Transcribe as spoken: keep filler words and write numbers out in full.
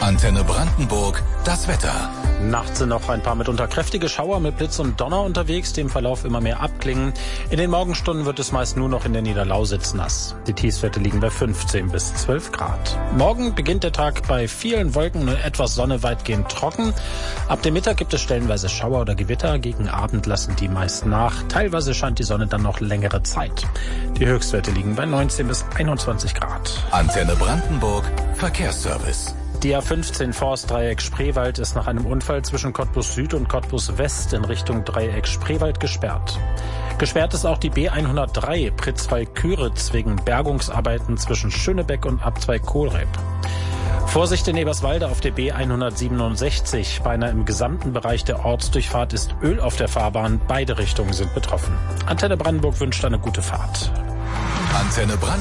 Antenne Brandenburg, das Wetter. Nachts sind noch ein paar mitunter kräftige Schauer mit Blitz und Donner unterwegs, die im Verlauf immer mehr abklingen. In den Morgenstunden wird es meist nur noch in der Niederlausitz nass. Die Tiefstwerte liegen bei fünfzehn bis zwölf Grad. Morgen beginnt der Tag bei vielen Wolken und etwas Sonne weitgehend trocken. Ab dem Mittag gibt es stellenweise Schauer oder Gewitter. Gegen Abend lassen die meist nach. Teilweise scheint die Sonne dann noch längere Zeit. Die Höchstwerte liegen bei neunzehn bis einundzwanzig Grad. Antenne Brandenburg, Verkehrsservice. Die A fünfzehn Forstdreieck Spreewald ist nach einem Unfall zwischen Cottbus Süd und Cottbus West in Richtung Dreieck Spreewald gesperrt. Gesperrt ist auch die B hundertdrei Pritzwalk-Küritz wegen Bergungsarbeiten zwischen Schönebeck und Abzweig Kohlreb. Vorsicht in Eberswalde auf der B hundertsiebenundsechzig. Beinahe im gesamten Bereich der Ortsdurchfahrt ist Öl auf der Fahrbahn. Beide Richtungen sind betroffen. Antenne Brandenburg wünscht eine gute Fahrt. Antenne Brandenburg.